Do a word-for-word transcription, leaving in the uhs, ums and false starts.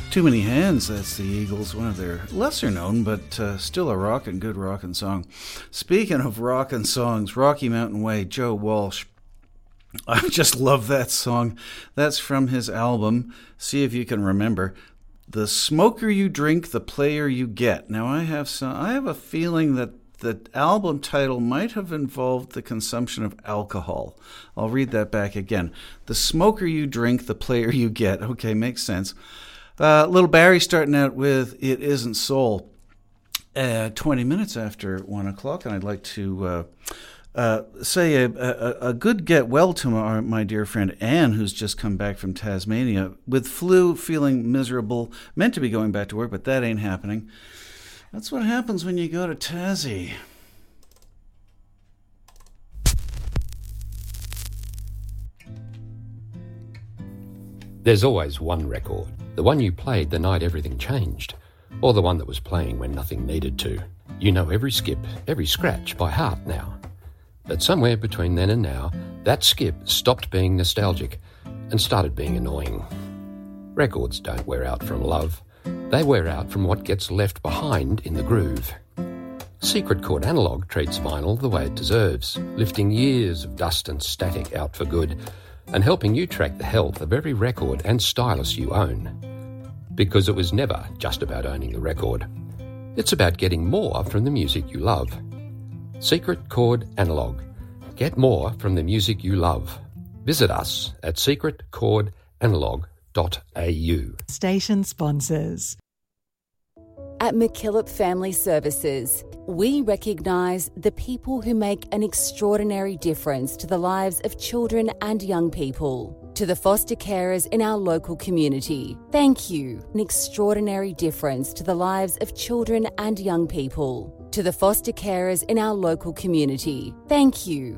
Too Many Hands, that's the Eagles, one of their lesser known, but uh, still a rockin', good rockin' song. Speaking of rockin' songs, Rocky Mountain Way, Joe Walsh. I just love that song. That's from his album, see if you can remember, The Smoker You Drink, The Player You Get. Now, I have some, I have a feeling that the album title might have involved the consumption of alcohol. I'll read that back again. The Smoker You Drink, The Player You Get. Okay, makes sense. Uh, Little Barry starting out with It Isn't Soul. Uh, twenty minutes after one o'clock, and I'd like to uh, uh, say a, a, a good get well to my, my dear friend Anne, who's just come back from Tasmania with flu, feeling miserable, meant to be going back to work, but that ain't happening. That's what happens when you go to Tassie. There's always one record, the one you played the night everything changed, or the one that was playing when nothing needed to. You know every skip, every scratch by heart now. But somewhere between then and now, that skip stopped being nostalgic and started being annoying. Records don't wear out from love. They wear out from what gets left behind in the groove. Secret Chord Analog treats vinyl the way it deserves, lifting years of dust and static out for good, and helping you track the health of every record and stylus you own. Because it was never just about owning the record. It's about getting more from the music you love. Secret Chord Analog. Get more from the music you love. Visit us at secret chord analog dot a u. Station sponsors. At McKillop Family Services, we recognise the people who make an extraordinary difference to the lives of children and young people. To the foster carers in our local community, thank you. An extraordinary difference to the lives of children and young people. To the foster carers in our local community, thank you.